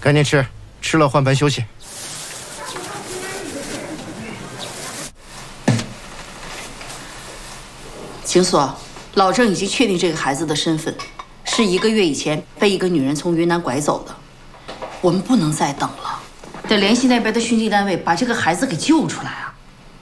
赶紧吃，吃了换班休息。 秦所，老郑已经确定这个孩子的身份，是1个月以前被一个女人从云南拐走的。我们不能再等了，得联系那边的巡警单位，把这个孩子给救出来啊！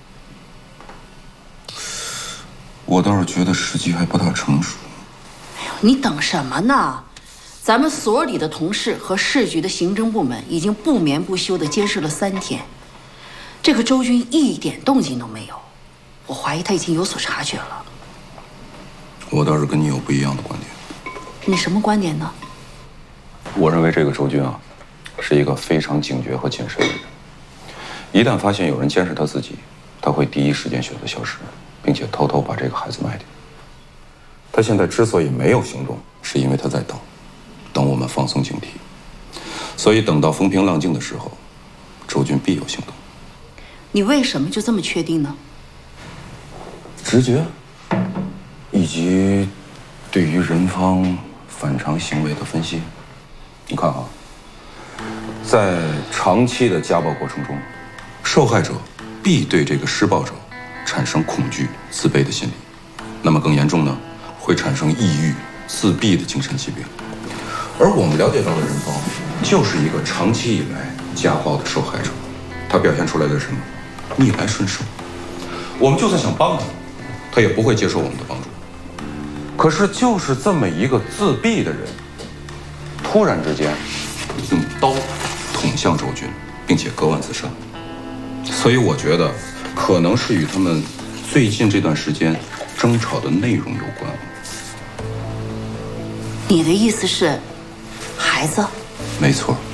我倒是觉得时机还不大成熟。 哎呦，你等什么呢？咱们所里的同事和市局的行政部门已经不眠不休地监视了3天，这个周军一点动静都没有，我怀疑他已经有所察觉了。 我倒是跟你有不一样的观点。 你什么观点呢？ 我认为这个周军啊，是一个非常警觉和谨慎的人。一旦发现有人监视他自己，他会第一时间选择消失，并且偷偷把这个孩子卖掉。他现在之所以没有行动，是因为他在等我们放松警惕。所以等到风平浪静的时候，周军必有行动。 你为什么就这么确定呢？ 直觉，以及对于人方反常行为的分析。你看啊，在长期的家暴过程中，受害者必对这个施暴者产生恐惧、自卑的心理，那么更严重呢，会产生抑郁、自闭的精神疾病。而我们了解到的人方，就是一个长期以来家暴的受害者，他表现出来的是什么？逆来顺受。我们就算想帮他，他也不会接受我们的帮助。可是就是这么一个自闭的人，突然之间用刀捅向周军，并且割腕自杀。所以我觉得可能是与他们最近这段时间争吵的内容有关。 你的意思是，孩子？ 没错，